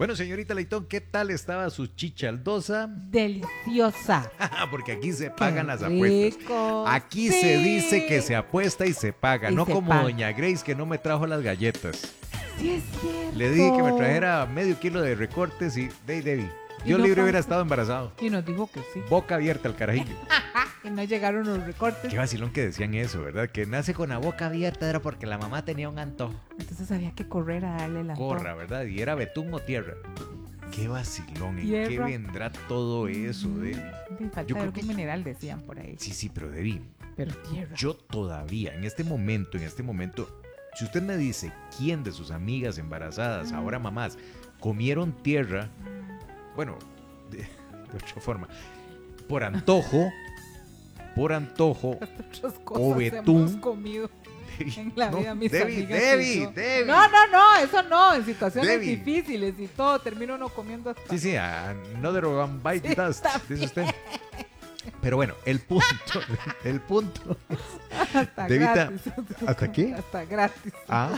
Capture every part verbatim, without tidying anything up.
Bueno, señorita Leitón, ¿qué tal estaba su chichaldosa? Deliciosa. Porque aquí se pagan Qué las apuestas. rico. Aquí Sí. se dice que se apuesta y se paga, Y no se como paga. doña Grace que no me trajo las galletas. Sí, es cierto. Le dije que me trajera medio kilo de recortes y de Debbie. Y Yo no libre fue. hubiera estado embarazado. Y nos dijo que sí. Boca abierta al carajillo. Y no llegaron los recortes. Qué vacilón que decían eso, ¿verdad? Que nace con la boca abierta era porque la mamá tenía un antojo. Entonces había que correr a darle la Corra, ¿verdad? Y era betún o tierra. Qué vacilón, ¿en qué Tierra. vendrá todo eso, Debbie? Sí, falta Yo creo algún que- mineral, decían por ahí. Sí, sí, pero Debbie, Pero tierra. yo todavía, en este momento, en este momento, si usted me dice quién de sus amigas embarazadas, ahora mamás, comieron tierra, bueno, de, de otra forma, por antojo, por antojo, Otras o cosas betún. hemos comido Debbie, en la no, vida, mis Debbie, amigas y Debbie, yo. Debbie. No, no, no, eso no. En situaciones Debbie. difíciles y todo, termino uno comiendo hasta... Sí, sí, another one bite Sí, dust, también. dice usted. Pero bueno, el punto, el punto, hasta Debita, gratis. ¿hasta qué? Hasta gratis. Ah.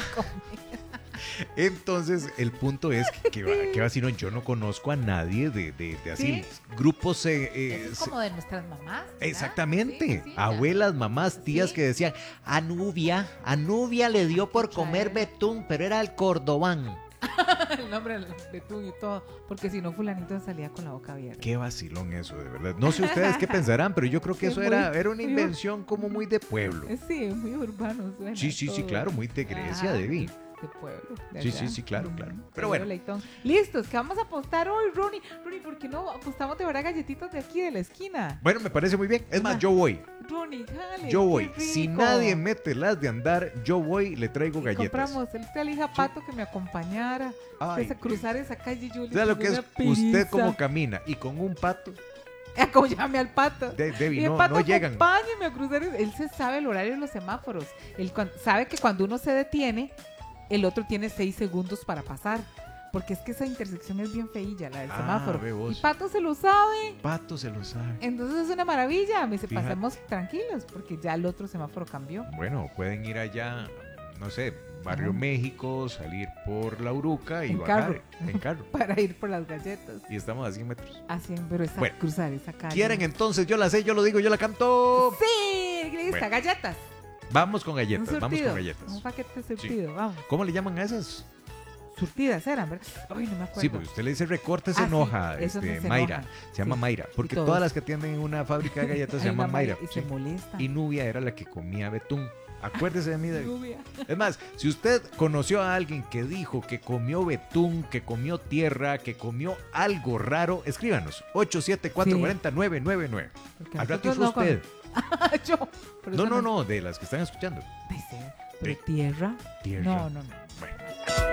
Entonces, el punto es que, que, va- que vacilón, yo no conozco a nadie de, de, de así, Sí. grupos... eh, eh, Eso es se- como de nuestras mamás. ¿verdad? Exactamente, Sí, sí, ya. abuelas, mamás, tías Sí. que decían, a Nubia, a Nubia le dio por Escucha, comer eh. betún, pero era el cordobán. El nombre del betún y todo. Porque si no, fulanito salía con la boca abierta. Qué vacilón eso, de verdad. No sé ustedes qué pensarán, pero yo creo que Sí, eso muy- era, era una muy- invención como muy de pueblo. Eh, Sí, muy urbano suena. Sí, sí, sí, todo. claro, muy de Grecia, Ajá, Debbie. De pueblo. de Sí, allá. sí, sí, claro, claro. Mm, Pero qué bueno. Leitón. Listos, que vamos a apostar hoy, Rooney. Rooney, ¿por qué no apostamos de verdad galletitas de aquí, de la esquina? Bueno, me parece muy bien. Es más, Una- yo voy. Rooney, jale. Yo qué voy. Si rico. nadie mete las de andar, yo voy y le traigo Y galletas. compramos el usted elija Pato que me acompañara. Ay, Pues a cruzar esa calle, Julie. ¿sabe lo me que es da usted pereza. como camina y con un pato? Acompáñame al Pato. De, Debbie, Y el no, Pato no llegan. acompáñeme a cruzar. Él se sabe el horario de los semáforos. Él cuan- sabe que cuando uno se detiene, el otro tiene seis segundos para pasar. Porque es que esa intersección es bien feilla, la del Ah, semáforo. ve vos. Y Pato se lo sabe. Pato se lo sabe. Entonces es una maravilla. Me dice, Fíjate. pasemos tranquilos porque ya el otro semáforo cambió. Bueno, pueden ir allá, no sé, Barrio Ajá. México, salir por La Uruca y En bajar carro. en carro. Para ir por las galletas. Y estamos a cien metros. Así, pero esa, Bueno. cruzar esa calle. ¿Quieren entonces? Yo la sé, yo lo digo, yo la canto. Sí, lista, Bueno. galletas. Vamos con Un galletas, vamos surtido. con galletas. Un paquete surtido, vamos. ¿Cómo le llaman a esas? Surtidas eran, ¿verdad? Ay, no me acuerdo. Sí, porque usted le dice recorte, se Ah, sí, enoja. esos este, no se Mayra. enojan. Se llama Sí. Mayra. Porque todos. todas las que tienen una fábrica de galletas se Hay una llaman Mayra. Y se Sí. molesta. Y Nubia era la que comía betún. Acuérdese de mí. De... Lluvia. Es más, si usted conoció a alguien que dijo que comió betún, que comió tierra, que comió algo raro, escríbanos. ocho siete cuatro cuatro cero nueve nueve nueve. Porque Al rato nosotros fue no usted. con- Yo. Pero No, eso no, no, de las que están escuchando. Puede ser. Pero Sí. tierra. Tierra. No, no, no.